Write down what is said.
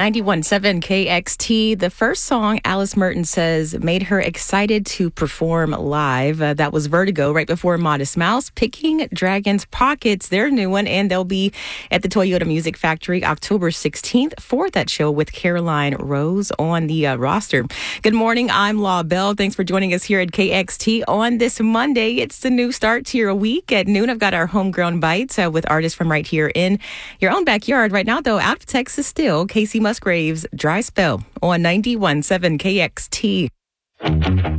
91.7 KXT. The first song Alice Merton says made her excited to perform live. That was Vertigo right before Modest Mouse. Picking Dragon's Pockets, their new one, and they'll be at the Toyota Music Factory October 16th for that show with Caroline Rose on the roster. Good morning. I'm Law Bell. Thanks for joining us here at KXT on this Monday. It's the new start to your week. At noon, I've got our homegrown bites with artists from right here in your own backyard. Right now, though, out of Texas still, Casey Musgraves, Dry Spell on 91.7 KXT.